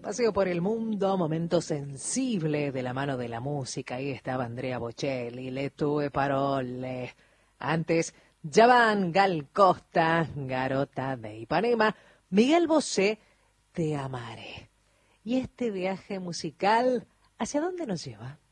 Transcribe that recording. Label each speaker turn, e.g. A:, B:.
A: Paseo por el mundo, momento sensible de la mano de la música. Ahí estaba Andrea Bocelli, Le tue parole. Antes, Yavan Gal Costa, Garota de Ipanema, Miguel Bosé, Te amaré. ¿Y este viaje musical hacia dónde nos lleva?